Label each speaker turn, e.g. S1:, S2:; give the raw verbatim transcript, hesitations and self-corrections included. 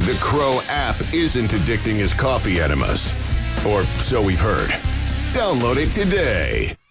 S1: The Crow app isn't addicting as coffee enemas. Or so we've heard. Download it today.